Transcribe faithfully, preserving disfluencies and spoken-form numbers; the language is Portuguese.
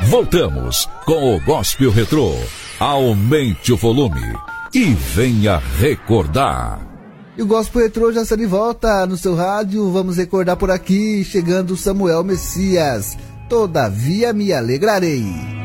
Voltamos com o Gospel Retrô. Aumente o volume e venha recordar. E o Gospel Retrô já está de volta no seu rádio. Vamos recordar por aqui, chegando Samuel Messias. Todavia me alegrarei.